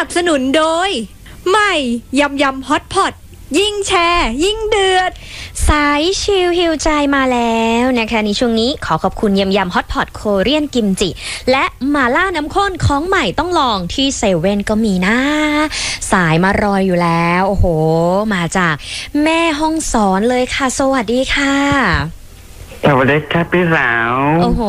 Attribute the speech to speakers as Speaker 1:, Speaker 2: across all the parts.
Speaker 1: บสนุนโดยใหม่ยำฮอตพอตยิ่งแชร์ยิ่งเดือด
Speaker 2: สายชิลฮิวใจมาแล้วนะคะในช่วงนี้ขอขอบคุณยำฮอตพอตโคเรียนกิมจิและมาล่าน้ำข้นของใหม่ต้องลองที่เซเว่นก็มีนะสายมารออยู่แล้วโอ้โหมาจากแม่ห้องสอนเลยค่ะสวัสดีค่ะ
Speaker 3: สวัสดีครับพี่สาว
Speaker 2: โอ้โห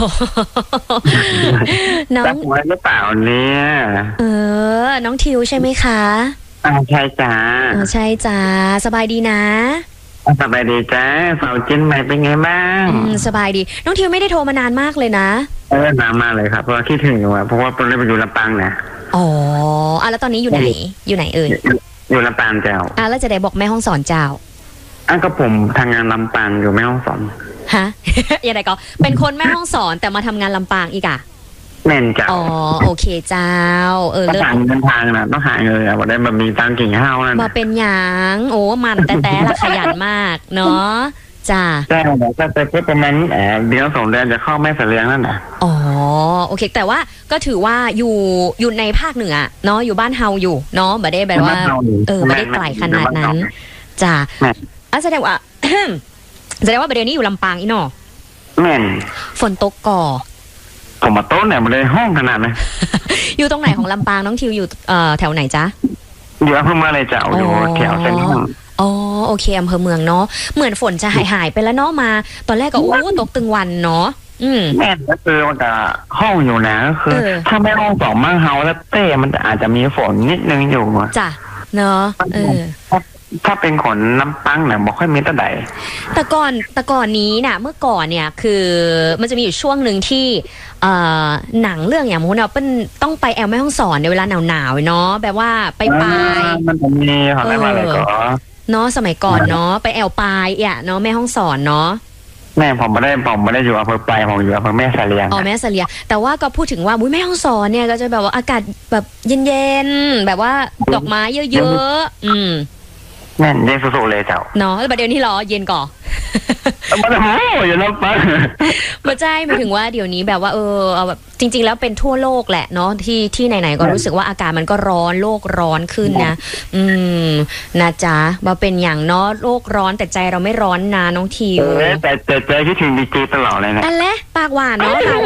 Speaker 2: น้อง
Speaker 3: ไว้หรือเปล่าเนี่ย
Speaker 2: น้องทิวใช่ไหมคะ
Speaker 3: ใช่จ้า
Speaker 2: ใช่จ้าสบายดีนะ
Speaker 3: สบายดีจ้าสาวจิ้นใหม่เป็นไงบ้าง
Speaker 2: สบายดีน้องทิวไม่ได้โทรมานานมากเลยนะ
Speaker 3: นานมากเลยครับเพราะคิดถึงอยู่เพราะว่าตอนนี้ไปอยู่ลำปางนะ
Speaker 2: อ๋อแล้วตอนนี้อยู่ไหนเอ่ย
Speaker 3: อยู่ลำปางเจ้า
Speaker 2: แล้วจะได้บอกแม่ห้องสอนเจ้า
Speaker 3: ก็ผมทำงานลำปางอยู่แม่ห้องสอน
Speaker 2: ฮะยังไงก็เป็นคนแม่ห้องสอนแต่มาทำงานลำปางอีกอะ
Speaker 3: แม่นเจ้า
Speaker 2: โอเคเจ้า
Speaker 3: เรื่องเดินทางนะต้องหาเงินว่าได้แบบมีตังกิ่งห้าวนั่น
Speaker 2: มาเป็นหยางมันแต่ละขยันมากเนาะจ้า
Speaker 3: ใช่แต่ไปเพื่อประมาณเดือน2 เดือนจะเข้าแม่เสลียงนั่นนะ
Speaker 2: โอเคแต่ว่าก็ถือว่าอยู่ในภาคเหนือเนาะอยู่บ้านเฮาอยู่เนาะไม่ได้แบบว่าไม่ได้ไกลขนาดนั้นจ้าแสดงว่าแสดงว่าประเดี๋ยวนี้อยู่ลำปางอีเนาะ
Speaker 3: แม่น
Speaker 2: ฝนตกก่อ
Speaker 3: ผมมาโต๊ะเนี่ยมาเลยห้องขนาดไหน
Speaker 2: อยู่ตรงไหนของลำปางน้องทิวอยู่แถวไหนจ๊ะ
Speaker 3: อยู่อำเภอเมืองเลยจ้ะอยู่แถวเส้นห้อง
Speaker 2: โอเคอำเภอเมืองเนาะเหมือนฝนจะหายไปแล้วเนาะมาตอนแรกก็ตกตึงวันเนาะ
Speaker 3: แม่ก็คือมันจะห้องอยู่นะก็คือถ้าไม่ห้องสองมั่งเฮาแล้วเต้มันอาจจะมีฝนนิดนึงอยู่
Speaker 2: จ้ะเนาะ
Speaker 3: ถ้าเป็นขนน้ำปังเนี่ยบอกค่อยมีตั้ง
Speaker 2: แต่ก่อนนี้น่ะเมื่อก่อนเนี่ยคือมันจะมีอยู่ช่วงหนึ่งที่หนังเรื่องอย่างมูนเป็นต้องไปแอลแม่ห้องสอนในเวลาหนาวๆเนาะแบบว่าไป
Speaker 3: มันจะมีขอได้มาอะไรก็
Speaker 2: เนาะสมัยก่อนเนาะไปแอลปายเนาะแม่ห้องสอนเนาะ
Speaker 3: แม่ผมไม่ได้อยู่อำเภอปลายผมอยู่อำเภอแม่เสลียง
Speaker 2: แม่เสลียงแต่ว่าก็พูดถึงว่าแม่ห้องสอนเนี่ยก็จะแบบว่าอากาศแบบเย็นๆแบบว่าดอกไม้เยอะ
Speaker 3: แม่นเย็นสุดๆเลยเจ้า
Speaker 2: เนาะแล้วประเดี๋ยวนี้เหรอเย็นก่อ
Speaker 3: มันอย่าลบไป
Speaker 2: มาใจหมายถึงว่าเดี๋ยวนี้แบบว่าแบบจริงๆแล้วเป็นทั่วโลกแหละเนาะที่ไหนๆก็รู้สึกว่าอากาศมันก็ร้อนโลกร้อนขึ้นนะนะจ๊ะมาเป็นอย่างเนาะโลกร้อนแต่ใจเราไม่ร้อนนะน้องทิว
Speaker 3: แต่ใจคิดถึงดีเจตลอดเลยนะ
Speaker 2: นั่นแหละปากหวานเนาะเรา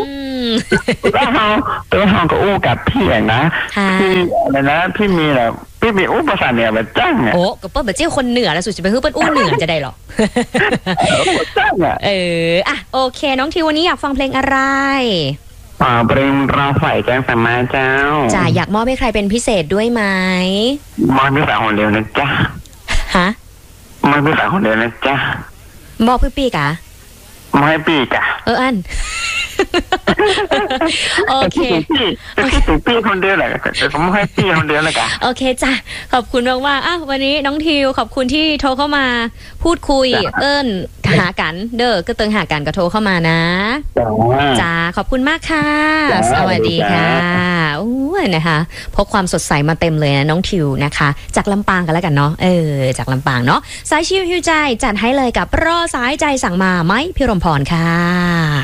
Speaker 3: ตัวเราก็อู้กับพี่นะพี่อะไรนะพี่มีแบบพี่มีอู้ภาษาเหนือแบบจ้าง
Speaker 2: ก็เปิ้ลแบบเจ้าคนเหนือแล้วสุดจะไปคือเปิ้ลอู้เหนือจะได้หรอ
Speaker 3: จ้าง
Speaker 2: โอเคน้องทิววันนี้อยากฟังเพลงอะไร
Speaker 3: เพลงเราใส่แจ้งสมาเจ้า
Speaker 2: จ้าอยากมอบให้ใครเป็นพิเศษด้วยไหม
Speaker 3: มอบพี่สาวคนเดียวนะจ้า
Speaker 2: ฮะ
Speaker 3: มอบพี่สาวคนเดียวนะจ้
Speaker 2: ามอบพี่ปีกะ
Speaker 3: มอบให้ปีกะ
Speaker 2: อันโอเค
Speaker 3: พี่คนเดียวแหละแต่ผมให้พี่คนเดียวเลยกัน
Speaker 2: โอเคจ้ะขอบคุณมากๆวันนี้น้องทิวขอบคุณที่โทรเข้ามาพูดคุยหากันก็เติงหากันก็โทรเข้ามานะจ้าขอบคุณมากค่ะสวัสดีค่ะนะคะพกความสดใสมาเต็มเลยนะน้องทิวนะคะจากลำปางกันแล้วกันเนาะจากลำปางเนาะสายชิวฮิวใจจัดให้เลยกับรอสายใจสั่งมาไหมพี่รมพรค่ะ